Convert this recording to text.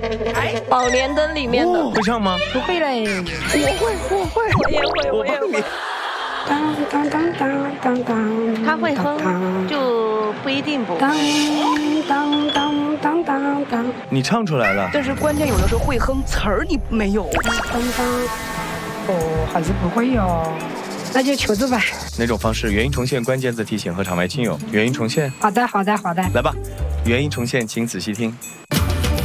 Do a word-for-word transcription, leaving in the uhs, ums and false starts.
哎，宝莲灯里面的。 会唱吗？ 不会嘞。我会，我会，我也会，我也会。当当当当当当，他会哼，就不一定不会。当当当当当当， 你唱出来了。 但是关键有的时候会哼词儿，你没有。当当，哦，还是不会哟。那就求助吧。 哪种方式？原音重现，关键字提醒和场外亲友。原音重现。 好的，好的，好的。 来吧，原音重现，请仔细听。